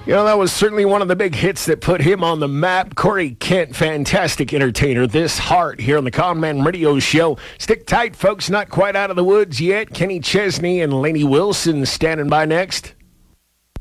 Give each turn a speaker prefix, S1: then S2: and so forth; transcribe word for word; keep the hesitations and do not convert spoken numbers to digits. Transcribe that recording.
S1: You know, that was certainly one of the big hits that put him on the map. Corey Kent, fantastic entertainer. This Heart here on the Conman Radio Show. Stick tight, folks. Not quite out of the woods yet. Kenny Chesney and Lainey Wilson standing by next.